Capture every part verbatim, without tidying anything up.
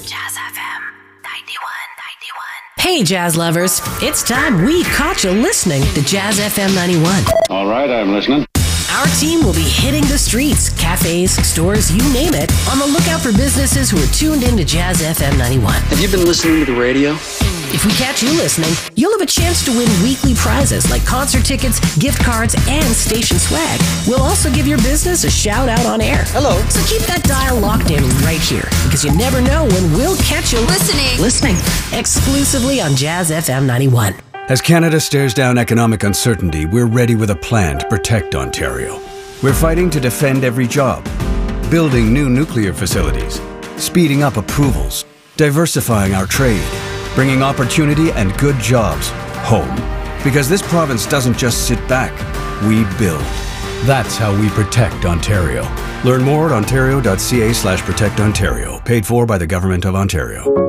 Jazz F M ninety-one, ninety-one. Hey, jazz lovers. It's time we caught you listening to Jazz F M ninety-one. All right, I'm listening. Our team will be hitting the streets, cafes, stores, you name it, on the lookout for businesses who are tuned into Jazz F M ninety-one. Have you been listening to the radio? If we catch you listening, you'll have a chance to win weekly prizes like concert tickets, gift cards, and station swag. We'll also give your business a shout out on air. Hello. So keep that dial locked in right here, because you never know when we'll catch you Listening. Listening. Exclusively on Jazz F M ninety-one. As Canada stares down economic uncertainty, we're ready with a plan to protect Ontario. We're fighting to defend every job, building new nuclear facilities, speeding up approvals, diversifying our trade, bringing opportunity and good jobs home. Because this province doesn't just sit back, we build. That's how we protect Ontario. Learn more at ontario.ca slash protect Ontario. Paid for by the Government of Ontario.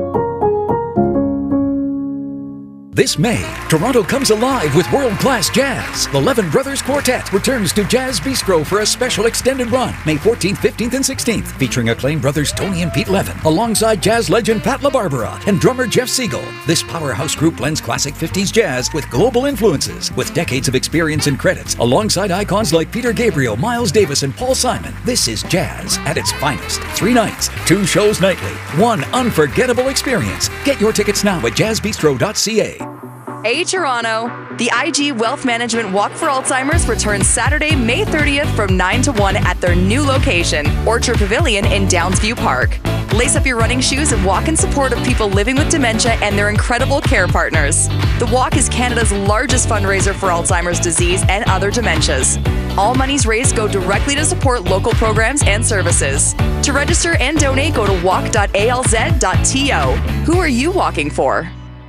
This May, Toronto comes alive with world-class jazz. The Levin Brothers Quartet returns to Jazz Bistro for a special extended run, May fourteenth, fifteenth, and sixteenth, featuring acclaimed brothers Tony and Pete Levin, alongside jazz legend Pat LaBarbera and drummer Jeff Siegel. This powerhouse group blends classic fifties jazz with global influences, with decades of experience and credits, alongside icons like Peter Gabriel, Miles Davis, and Paul Simon. This is jazz at its finest. Three nights, two shows nightly, one unforgettable experience. Get your tickets now at jazz bistro dot c a. Hey Toronto! The I G Wealth Management Walk for Alzheimer's returns Saturday, May thirtieth from nine to one at their new location, Orchard Pavilion in Downsview Park. Lace up your running shoes and walk in support of people living with dementia and their incredible care partners. The walk is Canada's largest fundraiser for Alzheimer's disease and other dementias. All monies raised go directly to support local programs and services. To register and donate, go to walk dot a l z dot t o. Who are you walking for?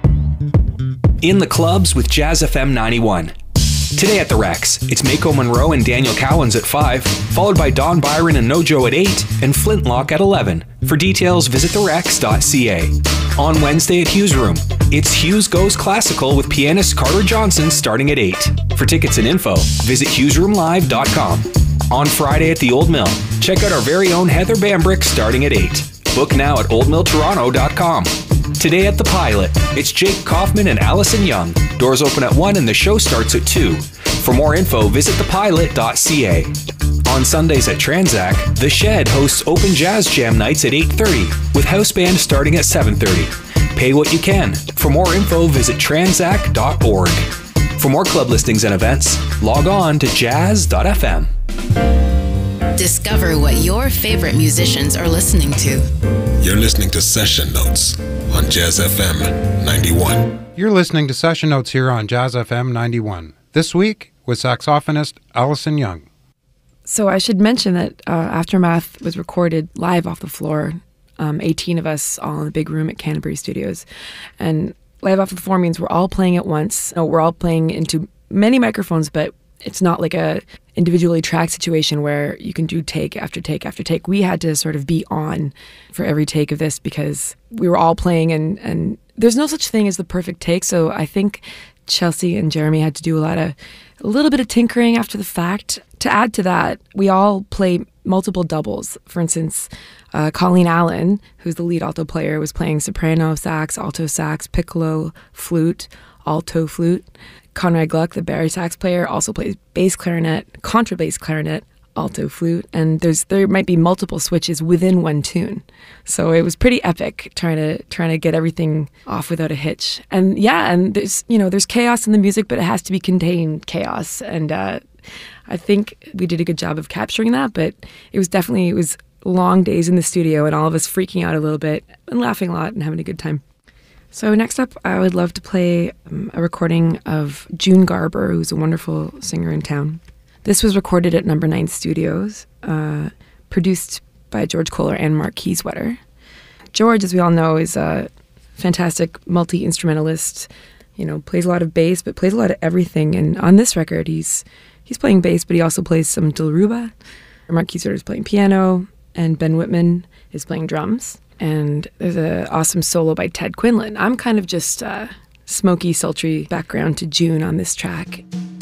In the clubs with Jazz F M ninety-one. Today at the Rex, it's Mako Monroe and Daniel Cowens at five, followed by Don Byron and Nojo at eight, and Flintlock at eleven. For details, visit the rex dot c a. On Wednesday at Hughes Room, it's Hughes Goes Classical with pianist Carter Johnson starting at eight. For tickets and info, visit hughes room live dot com. On Friday at the Old Mill, check out our very own Heather Bambrick starting at eight. Book now at old mill toronto dot com. Today at the Pilot, it's Jake Kaufman and Allison Young. Doors open at one and the show starts at two. For more info, visit the pilot dot c a. On Sundays at Tranzac, The Shed hosts open jazz jam nights at eight thirty, with house band starting at seven thirty. Pay what you can. For more info, visit tranzac dot org. For more club listings and events, log on to jazz dot f m. Discover what your favorite musicians are listening to. You're listening to Session Notes on Jazz F M ninety-one. You're listening to Session Notes here on Jazz F M ninety-one. This week with saxophonist Allison Young. So I should mention that uh, Aftermath was recorded live off the floor, um, eighteen of us all in the big room at Canterbury Studios. And live off the floor means we're all playing at once. No, we're all playing into many microphones, but it's not like a individually tracked situation where you can do take after take after take. We had to sort of be on for every take of this because we were all playing, and, and there's no such thing as the perfect take. So I think Chelsea and Jeremy had to do a lot of, a little bit of tinkering after the fact. To add to that, we all play multiple doubles. For instance, uh, Colleen Allen, who's the lead alto player, was playing soprano sax, alto sax, piccolo, flute, alto flute. Conrad Gluck, the bari sax player, also plays bass clarinet, contrabass clarinet, alto flute, and there's there might be multiple switches within one tune. So it was pretty epic trying to trying to get everything off without a hitch. And yeah, and there's you know there's chaos in the music, but it has to be contained chaos. And uh, I think we did a good job of capturing that. But it was definitely it was long days in the studio, and all of us freaking out a little bit and laughing a lot and having a good time. So next up, I would love to play um, a recording of June Garber, who's a wonderful singer in town. This was recorded at Number Nine Studios, uh, produced by George Kohler and Mark Kieswetter. George, as we all know, is a fantastic multi-instrumentalist. You know, plays a lot of bass, but plays a lot of everything. And on this record, he's he's playing bass, but he also plays some Dilruba. Mark Kieswetter is playing piano, and Ben Whitman is playing drums. And there's an awesome solo by Ted Quinlan. I'm kind of just a smoky, sultry background to June on this track.